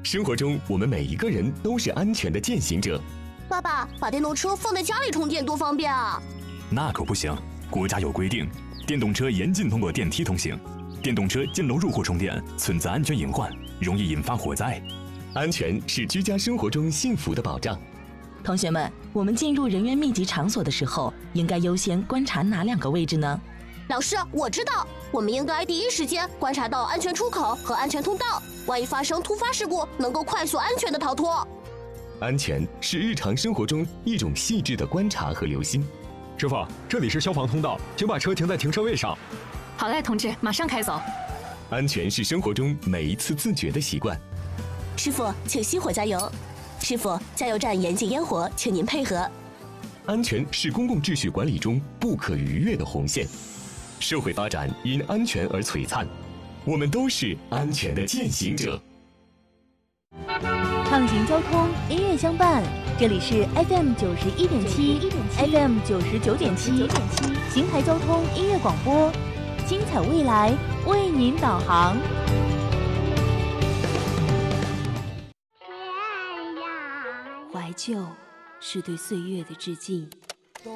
生活中，我们每一个人都是安全的践行者。 爸爸，把电动车放在家里充电多方便啊！ 那可不行，国家有规定，电动车严禁通过电梯通行。电动车进楼入户充电存在安全隐患，容易引发火灾。 安全是居家生活中幸福的保障。 同学们，我们进入人员密集场所的时候，应该优先观察哪2个位置呢？ 老师，我知道，我们应该第一时间观察到安全出口和安全通道，万一发生突发事故，能够快速安全的逃脱。 安全是日常生活中一种细致的观察和留心。 师傅，这里是消防通道，请把车停在停车位上。 好嘞，同志，马上开走。 安全是生活中每一次自觉的习惯。 师傅，请熄火加油。师傅，加油站严禁烟火，请您配合。 安全是公共秩序管理中不可逾越的红线。社会发展因安全而璀璨，我们都是安全的践行者。 畅行交通，音乐相伴，这里是 FM 91.7 FM 99.7邢台交通音乐广播，精彩未来为您导航。 怀旧是对岁月的致敬，